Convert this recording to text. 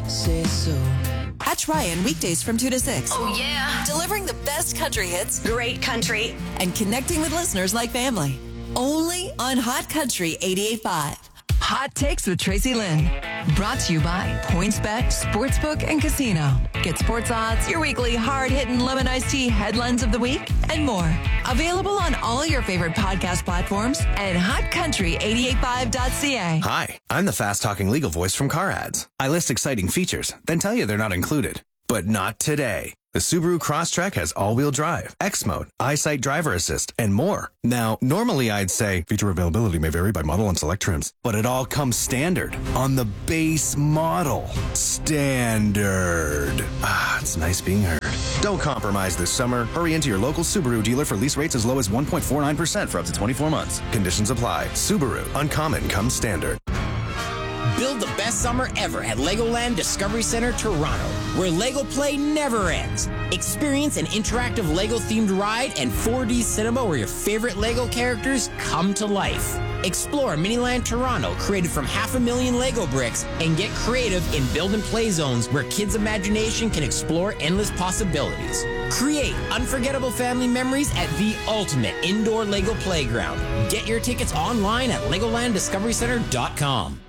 say so. Catch Ryan weekdays from 2 to 6. Oh, yeah. Delivering the best country hits. Great country. And connecting with listeners like family. Only on Hot Country 88.5. Hot Takes with Tracy Lynn. Brought to you by PointsBet, Sportsbook, and Casino. Get sports odds, your weekly hard-hitting lemon iced tea headlines of the week, and more. Available on all your favorite podcast platforms and hotcountry885.ca. Hi, I'm the fast-talking legal voice from Car Ads. I list exciting features, then tell you they're not included. But not today. The Subaru Crosstrek has all-wheel drive, X-Mode, EyeSight driver assist, and more. Now, normally I'd say feature availability may vary by model and select trims, but it all comes standard on the base model. Standard. It's nice being heard. Don't compromise this summer. Hurry into your local Subaru dealer for lease rates as low as 1.49% for up to 24 months. Conditions apply. Subaru. Uncommon comes standard. Build the best summer ever at Legoland Discovery Center, Toronto, where Lego play never ends. Experience an interactive Lego-themed ride and 4D cinema where your favorite Lego characters come to life. Explore Miniland Toronto, created from 500,000 Lego bricks, and get creative in build and play zones where kids' imagination can explore endless possibilities. Create unforgettable family memories at the ultimate indoor Lego playground. Get your tickets online at LegolandDiscoveryCenter.com.